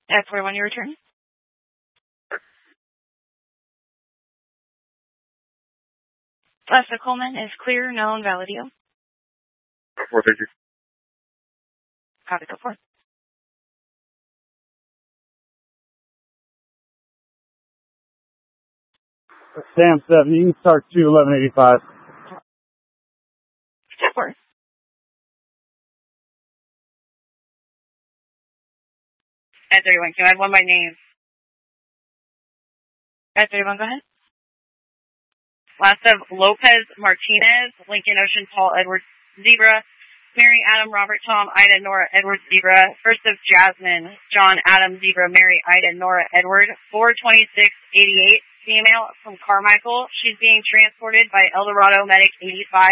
That's where when you return. Lasta Coleman is clear, no Validio. 4, thank you. Copy, go forth. Sam 7, you can start to 1185. Go forth. At 31, can I have one by name? At 31, go ahead. Last of Lopez Martinez, Lincoln Ocean Paul Edward Zebra, Mary Adam Robert Tom Ida Nora Edward Zebra, first of Jasmine John Adam Zebra Mary Ida Nora Edward, 42688, female from Carmichael. She's being transported by Eldorado Medic 85